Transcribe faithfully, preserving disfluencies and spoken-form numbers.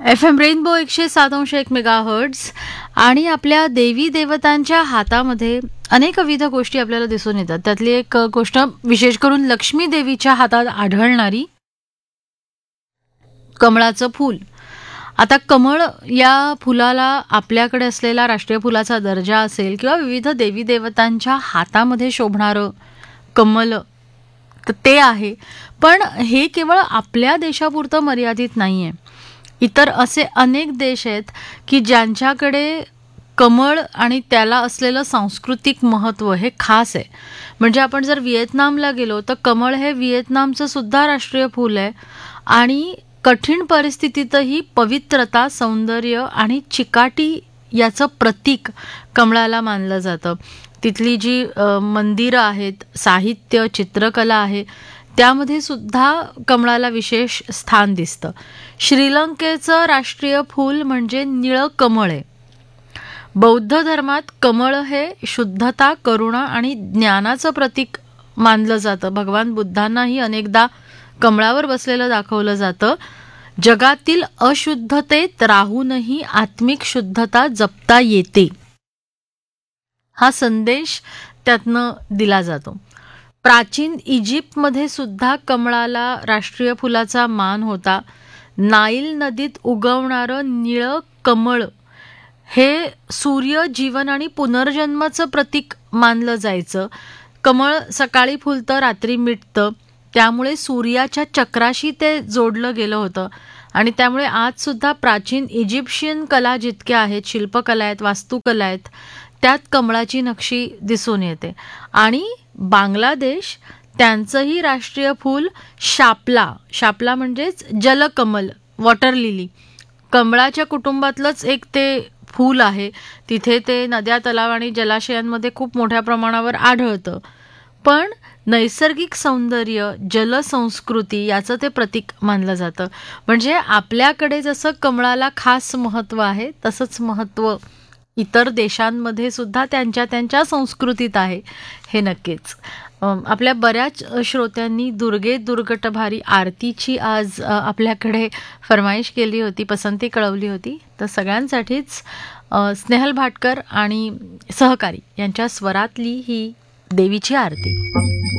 F M rainbow एकशे सात अंश एक मेगाहर्ट्झ आणि आपल्या देवी देवतांच्या हातामध्ये अनेकविध गोष्टी आपल्याला दिसून येतात. त्यातली एक गोष्ट विशेष करून लक्ष्मी देवीच्या हातात आढळणारी कमळाचं फूल. आता कमळ या फुलाला आपल्याकडे असलेला राष्ट्रीय फुलाचा दर्जा असेल किंवा विविध देवी देवतांच्या हातामध्ये शोभणारं कमल तर ते आहे, पण हे केवळ आपल्या देशापुरतं मर्यादित नाही आहे. इतर असे अनेक देश आहेत की ज्यांच्याकडे कमळ आणि त्याला असलेलं सांस्कृतिक महत्त्व हे खास आहे. म्हणजे आपण जर व्हिएतनामला गेलो तर कमळ हे व्हिएतनामचं सुद्धा राष्ट्रीय फूल आहे आणि कठीण परिस्थितीतही पवित्रता, सौंदर्य आणि चिकाटी याचं प्रतीक कमळाला मानलं जातं. तिथली जी मंदिरं आहेत, साहित्य, चित्रकला आहे, त्यामध्ये सुद्धा कमळाला विशेष स्थान दिसतं. श्रीलंकेचं राष्ट्रीय फूल म्हणजे निळं कमळ आहे. बौद्ध धर्मात कमळ हे शुद्धता, करुणा आणि ज्ञानाचं प्रतीक मानलं जातं. भगवान बुद्धांनाही अनेकदा कमळावर बसलेलं दाखवलं जातं. जगातील अशुद्धतेत राहूनही आत्मिक शुद्धता जपता येते, हा संदेश त्यातनं दिला जातो. प्राचीन इजिप्तमध्ये सुद्धा कमळाला राष्ट्रीय फुलाचा मान होता. नाईल नदीत उगवणारं निळं कमळ हे सूर्य, जीवन आणि पुनर्जन्माचं प्रतीक मानलं जायचं. कमळ सकाळी फुलतं, रात्री मिटतं, त्यामुळे सूर्याच्या चक्राशी ते जोडलं गेलं होतं आणि त्यामुळे आज सुद्धा प्राचीन इजिप्शियन कला जितक्या आहेत, शिल्पकला आहेत, वास्तुकला आहेत, त्यात कमळाची नक्षी दिसून येते. आणि बांगलादेश, त्यांचंही राष्ट्रीय फूल शापला. शापला म्हणजेच जलकमल, वॉटर लिली. कमळाच्या कुटुंबातलंच एक ते फूल आहे. तिथे ते नद्या, तलाव आणि जलाशयांमध्ये खूप मोठ्या प्रमाणावर आढळतं. पण नैसर्गिक सौंदर्य, जलसंस्कृती याचं ते प्रतीक मानलं जातं. म्हणजे आपल्याकडे जसं कमळाला खास महत्त्व आहे, तसंच महत्त्व इतर देशांमध्ये सुद्धा त्यांच्या त्यांच्या संस्कृतीत आहे, हे नक्कीच. आपल्या बऱ्याच श्रोत्यांनी दुर्गे दुर्गटभारी आरतीची आज आपल्याकडे फरमाईश केली होती, पसंती कळवली होती. तर सगळ्यांसाठीच स्नेहल भाटकर आणि सहकारी यांच्या स्वरातली ही देवीची आरती.